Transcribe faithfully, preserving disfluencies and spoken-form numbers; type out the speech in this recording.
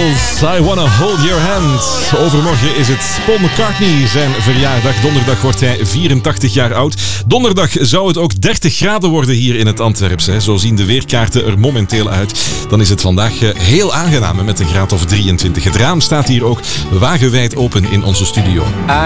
Beatles, I Wanna Hold Your Hand. Overmorgen is het Paul McCartney zijn verjaardag. Donderdag wordt hij vierentachtig jaar oud. Donderdag zou het ook dertig graden worden hier in het Antwerpse. Zo zien de weerkaarten er momenteel uit. Dan is het vandaag heel aangenaam met een graad of drieëntwintig. Het raam staat hier ook wagenwijd open in onze studio.